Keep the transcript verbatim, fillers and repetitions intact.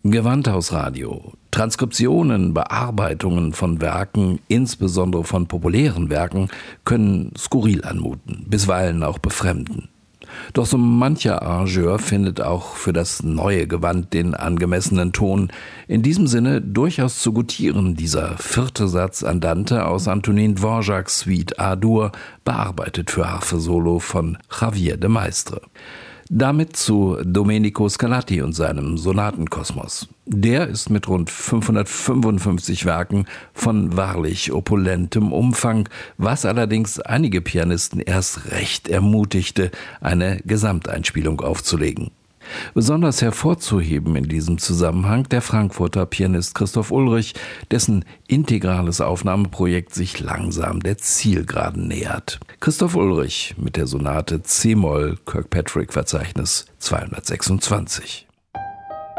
Gewandhausradio. Transkriptionen, Bearbeitungen von Werken, insbesondere von populären Werken, können skurril anmuten, bisweilen auch befremden. Doch so mancher Arrangeur findet auch für das neue Gewand den angemessenen Ton. In diesem Sinne durchaus zu gutieren dieser vierte Satz Andante aus Antonin Dvořáks Suite A-Dur, bearbeitet für Harfe-Solo von Javier de Maistre. Damit zu Domenico Scarlatti und seinem Sonatenkosmos. Der ist mit rund fünfhundertfünfundfünfzig Werken von wahrlich opulentem Umfang, was allerdings einige Pianisten erst recht ermutigte, eine Gesamteinspielung aufzulegen. Besonders hervorzuheben in diesem Zusammenhang der Frankfurter Pianist Christoph Ullrich, dessen integrales Aufnahmeprojekt sich langsam der Zielgeraden nähert. Christoph Ullrich mit der Sonate C-Moll Kirkpatrick-Verzeichnis zweihundertsechsundzwanzig.